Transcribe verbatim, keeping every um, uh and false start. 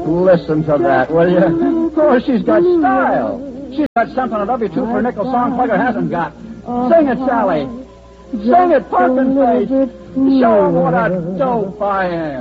Listen to that, will you? Oh, she's got style. She's got something a W two for a nickel song plugger hasn't got. Sing it, Sally. Sing it, pumpkin face. Show 'em what a dope I am.